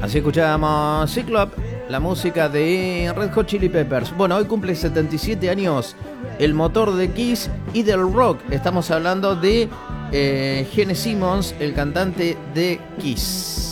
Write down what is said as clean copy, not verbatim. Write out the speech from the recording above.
Así escuchábamos Cyclop, la música de Red Hot Chili Peppers. Bueno, hoy cumple 77 años el motor de Kiss y del rock. Estamos hablando de Gene Simmons, el cantante de Kiss.